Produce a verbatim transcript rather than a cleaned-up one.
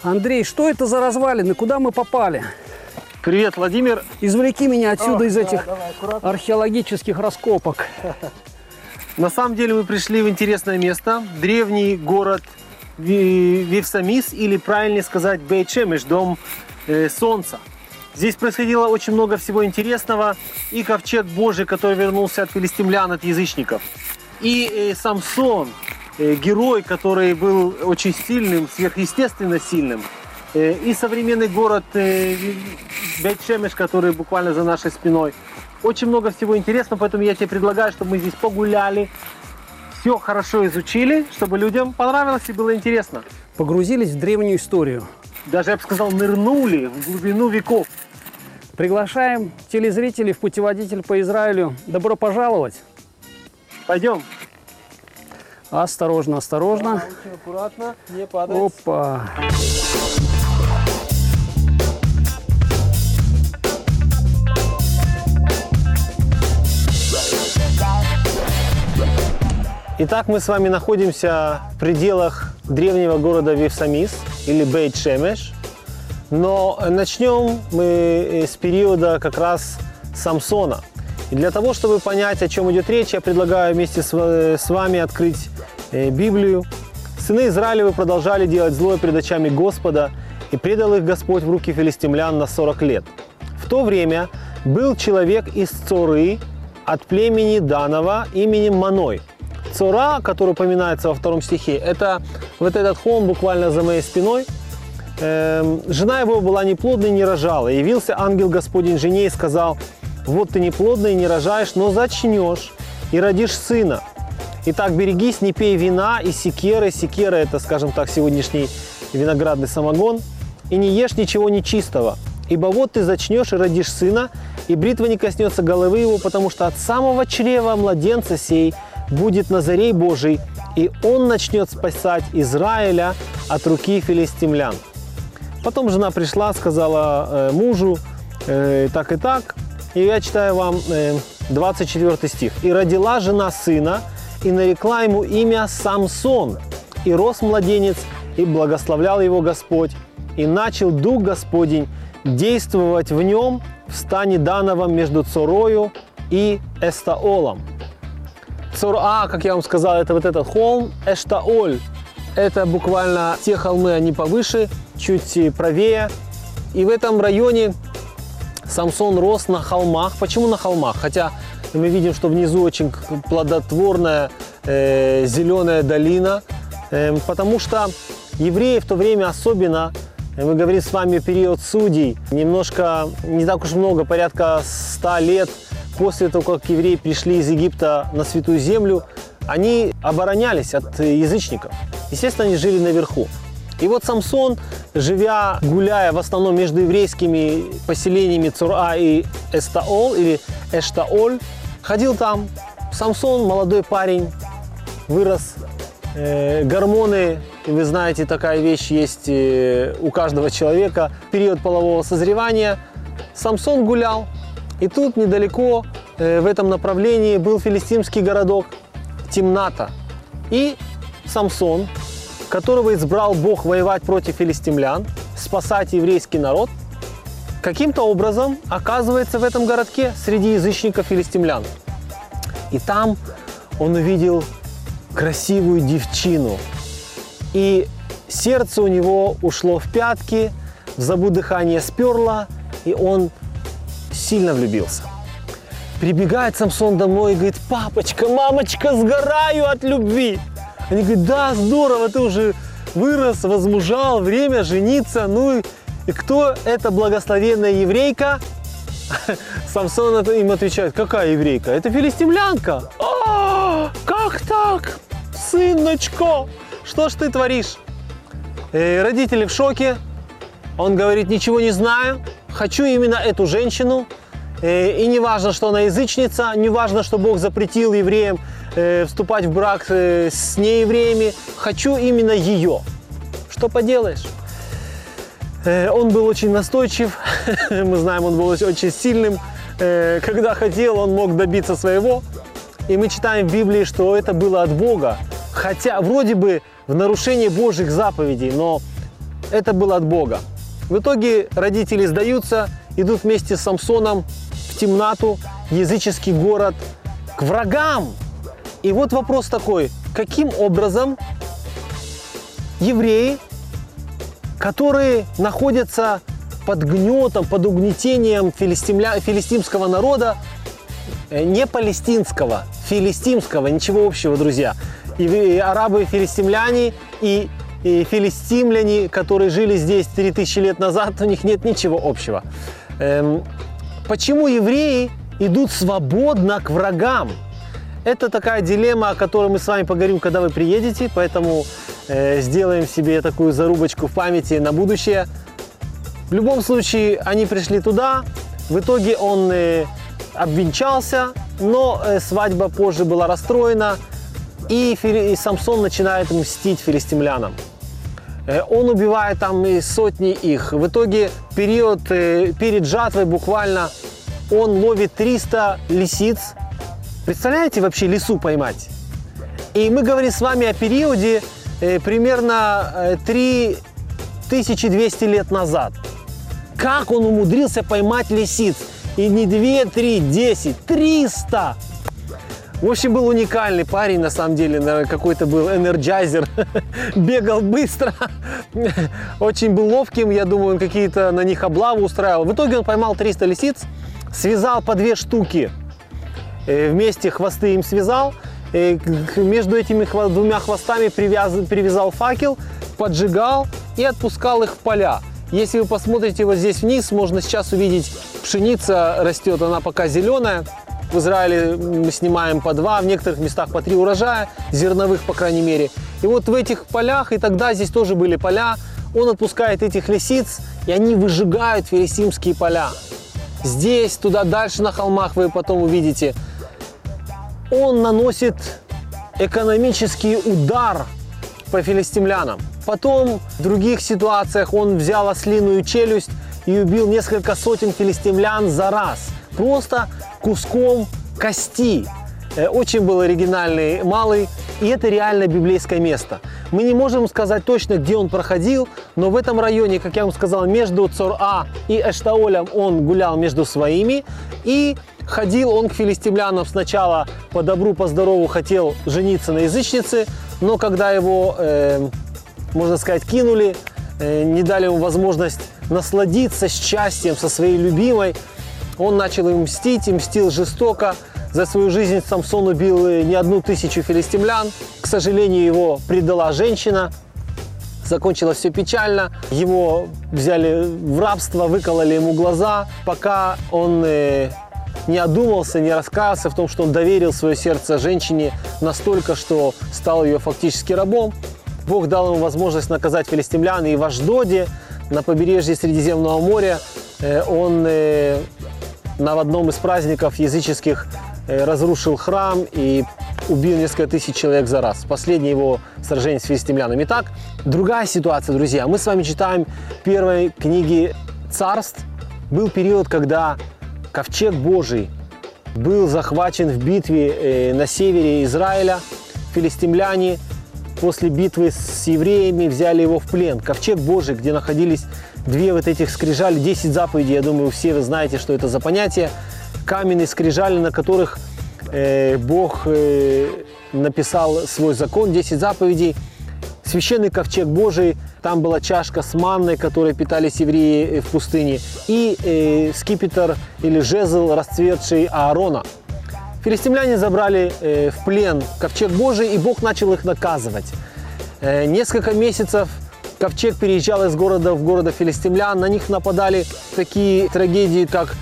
Андрей, что это за развалины? Куда мы попали? Привет, Владимир. Извлеки меня отсюда О, из да, этих давай, аккуратно. археологических раскопок. На самом деле мы пришли в интересное место. Древний город Вифсамис, или правильнее сказать Бейт-Шемеш, дом э, солнца. Здесь происходило очень много всего интересного. И ковчег Божий, который вернулся от филистимлян, от язычников. И э, Самсон, э, герой, который был очень сильным, сверхъестественно сильным. Э, и современный город э, Бейт-Шемеш, который буквально за нашей спиной. Очень много всего интересного, поэтому я тебе предлагаю, чтобы мы здесь погуляли, все хорошо изучили, чтобы людям понравилось и было интересно. Погрузились в древнюю историю. Даже, я бы сказал, нырнули в глубину веков. Приглашаем телезрителей в путеводитель по Израилю. Добро пожаловать. Пойдем. Осторожно, осторожно. Да, очень аккуратно, не падать. Опа. Итак, мы с вами находимся в пределах древнего города Вифсамис, или Бейт-Шемеш. Но начнем мы с периода как раз Самсона. И для того, чтобы понять, о чем идет речь, я предлагаю вместе с вами открыть Библию. Сыны Израилевы продолжали делать злое пред очами Господа, и предал их Господь в руки филистимлян на сорок лет. В то время был человек из Цоры от племени Данова именем Маной. Цора, который упоминается во втором стихе, это вот этот холм буквально за моей спиной. Эм, жена его была неплодной и не рожала. Явился ангел Господень жене и сказал: вот ты неплодная и не рожаешь, но зачнешь и родишь сына. Итак, берегись, не пей вина и секеры. Секера – это, скажем так, сегодняшний виноградный самогон. И не ешь ничего нечистого. Ибо вот ты зачнешь и родишь сына, и бритва не коснется головы его, потому что от самого чрева младенца сей будет Назарей Божий, и он начнет спасать Израиля от руки филистимлян. Потом жена пришла, сказала э, мужу э, так и так. И я читаю вам э, двадцать четвёртый стих. «И родила жена сына, и нарекла ему имя Самсон. И рос младенец, и благословлял его Господь. И начал Дух Господень действовать в нем в стане Дановом между Цорою и Эстаолом». Цора, как я вам сказал, это вот этот холм. Эштаоль – это буквально те холмы, они повыше, чуть правее. И в этом районе Самсон рос на холмах. Почему на холмах? Хотя мы видим, что внизу очень плодотворная э, зеленая долина. Э, потому что евреи в то время особенно, мы говорим с вами период судей, немножко, не так уж много, порядка ста лет после того, как евреи пришли из Египта на Святую Землю, они оборонялись от язычников. Естественно, они жили наверху. И вот Самсон, живя, гуляя в основном между еврейскими поселениями Цора и Эстаол, или Эштаоль, ходил там. Самсон, молодой парень, вырос. Э, гормоны, вы знаете, такая вещь есть э, у каждого человека. Период полового созревания. Самсон гулял. И тут недалеко э, в этом направлении был филистимский городок Тимната. И Самсон, которого избрал Бог воевать против филистимлян, спасать еврейский народ, каким-то образом оказывается в этом городке среди язычников филистимлян. И там он увидел красивую девчину. И сердце у него ушло в пятки, в забу дыхание сперло, и он сильно влюбился. Прибегает Самсон домой и говорит: папочка, мамочка, сгораю от любви. Они говорят: да, здорово, ты уже вырос, возмужал, время жениться. Ну и, и кто эта благословенная еврейка? Самсон им отвечает: какая еврейка? Это филистимлянка. А, как так? Сыночка, что ж ты творишь? И родители в шоке. Он говорит: ничего не знаю, хочу именно эту женщину. И не важно, что она язычница, не важно, что Бог запретил евреям вступать в брак с неевреями. Хочу именно ее. Что поделаешь? Он был очень настойчив, мы знаем, он был очень сильным. Когда хотел, он мог добиться своего. И мы читаем в Библии, что это было от Бога. Хотя вроде бы в нарушении Божьих заповедей, но это было от Бога. В итоге родители сдаются, идут вместе с Самсоном в темноту, языческий город, к врагам. И вот вопрос такой, каким образом евреи, которые находятся под гнетом, под угнетением филистимля... филистимского народа, не палестинского, филистимского, ничего общего, друзья. И арабы, и филистимляне, и, и филистимляне, которые жили здесь три тысячи лет назад, у них нет ничего общего. Эм, почему евреи идут свободно к врагам? Это такая дилемма, о которой мы с вами поговорим, когда вы приедете, поэтому э, сделаем себе такую зарубочку в памяти на будущее. В любом случае, они пришли туда, в итоге он э, обвенчался, но э, свадьба позже была расстроена, и, Фили... и Самсон начинает мстить филистимлянам. Э, он убивает там и сотни их. В итоге период, э, перед жатвой буквально он ловит триста лисиц. Представляете, вообще лису поймать? И мы говорим с вами о периоде э, примерно э, три тысячи двести лет назад. Как он умудрился поймать лисиц? И не две, три, десять, триста! В общем, был уникальный парень, на самом деле, какой-то был энерджайзер, бегал быстро, очень был ловким, я думаю, он какие-то на них облавы устраивал. В итоге он поймал триста лисиц, связал по две штуки, вместе хвосты им связал, между этими двумя хвостами привязал факел, поджигал и отпускал их в поля. Если вы посмотрите вот здесь вниз, можно сейчас увидеть, пшеница растет, она пока зеленая. В Израиле мы снимаем по два, в некоторых местах по три урожая, зерновых, по крайней мере. И вот в этих полях, и тогда здесь тоже были поля, он отпускает этих лисиц, и они выжигают филистимские поля. Здесь, туда дальше на холмах вы потом увидите. Он наносит экономический удар по филистимлянам. Потом в других ситуациях он взял ослиную челюсть и убил несколько сотен филистимлян за раз. Просто куском кости. Очень был оригинальный малый, и это реально библейское место. Мы не можем сказать точно, где он проходил, но в этом районе, как я вам сказал, между Цор-А и Эштаолем он гулял между своими, и ходил он к филистимлянам сначала по добру, по здорову, хотел жениться на язычнице, но когда его, э, можно сказать, кинули, э, не дали ему возможность насладиться счастьем со своей любимой, он начал им мстить, и мстил жестоко. За свою жизнь Самсон убил не одну тысячу филистимлян. К сожалению, его предала женщина. Закончилось все печально. Его взяли в рабство, выкололи ему глаза, пока он э, не одумался, не раскаялся в том, что он доверил свое сердце женщине настолько, что стал ее фактически рабом. Бог дал ему возможность наказать филистимлян, и в Ашдоде, на побережье Средиземного моря, э, он э, на одном из праздников языческих э, разрушил храм и убил несколько тысяч человек за раз. Последнее его сражение с филистимлянами. Итак, другая ситуация, друзья. Мы с вами читаем первой книги Царств. Был период, когда ковчег Божий был захвачен в битве э, на севере Израиля. Филистимляне после битвы с евреями взяли его в плен. Ковчег Божий, где находились две вот этих скрижали, десять заповедей, я думаю, все вы знаете, что это за понятие. Каменные скрижали, на которых э, Бог э, написал свой закон, десять заповедей. Священный ковчег Божий, там была чашка с манной, которой питались евреи в пустыне, и э, скипетр или жезл, расцветший Аарона. Филистимляне забрали э, в плен ковчег Божий, и Бог начал их наказывать. Э, несколько месяцев ковчег переезжал из города в город филистимлян, на них нападали такие трагедии, как